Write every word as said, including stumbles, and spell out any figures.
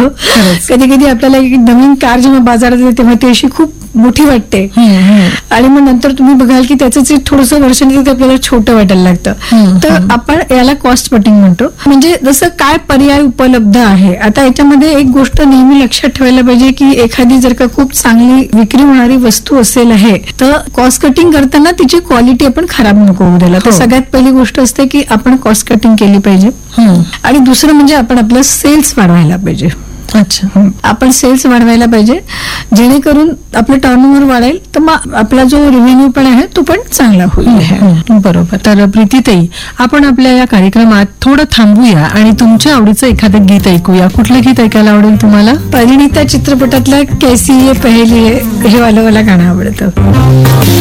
होतो. कधी कधी आपल्याला एक नवीन कार जेव्हा बाजारात येते तेव्हा ती अशी खूप मोठी वाटते आणि मग नंतर तुम्ही बघाल की त्याचं जे थोडंसं वर्षांनी ते आपल्याला छोटं वाटायला लागतं. तर आपण याला कॉस्ट कटिंग म्हणतो. म्हणजे जसं काय पर्याय उपलब्ध आहे. आता याच्यामध्ये एक गोष्ट नेहमी लक्षात ठेवायला पाहिजे की एखादी जर का खूप चांगली विक्री होणारी वस्तू असेल आहे तर कॉस्ट कटिंग करताना तिची क्वालिटी आपण खराब नको होऊ द्यायला. तर सगळ्यात पहिली गोष्ट असते की आपण कॉस्ट कटिंग केली पाहिजे. आणि दुसरं म्हणजे आपण आपलं सेल्स वाढवायला पाहिजे. अच्छा, आपण सेल्स वाढवायला पाहिजे जेणेकरून आपलं टर्नओव्हर वाढेल तर मग आपला जो रेव्हेन्यू पण आहे तो पण चांगला होईल. बरोबर. तर प्रीतीताई, आपण आपल्या या कार्यक्रमात थोडं थांबूया आणि तुमच्या आवडीचं एखादं गीत ऐकूया. कुठलं गीत ऐकायला आवडेल तुम्हाला? परिणीता चित्रपटातलं कैसी ये पहेली हे वालं मला गाणं आवडतं.